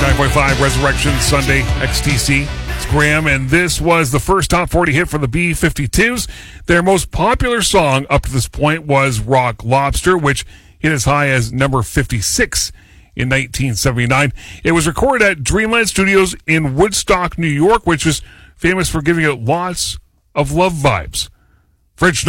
99.5 Resurrection Sunday XTC. It's Graham, and this was the first top 40 hit for the B-52s. Their most popular song up to this point was Rock Lobster, which hit as high as number 56 in 1979. It was recorded at Dreamland Studios in Woodstock, New York, which is famous for giving it lots of love vibes. French